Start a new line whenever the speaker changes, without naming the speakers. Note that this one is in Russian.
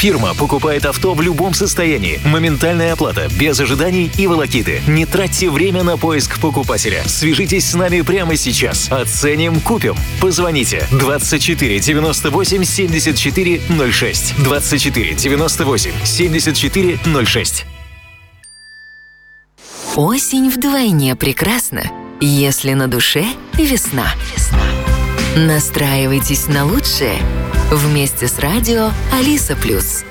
Фирма покупает авто в любом состоянии. Моментальная оплата, без ожиданий и волокиты. Не тратьте время на поиск покупателя. Свяжитесь с нами прямо сейчас. Оценим, купим. Позвоните 24 98 74 06. 24 98 74 06.
Осень вдвойне прекрасна, если на душе весна. Настраивайтесь на лучшее вместе с радио Алиса+.